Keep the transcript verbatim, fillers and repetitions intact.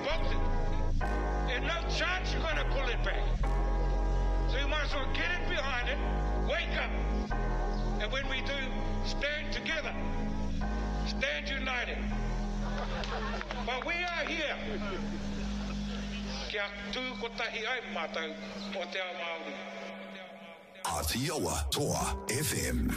Folks, there's no chance you're going to pull it back. So you might as well get it behind it, wake up. And when we do, stand together. Stand united. But we are here. Kia tū ko tahi ai mātou o te ao Māori. Aotearoa Toa F M.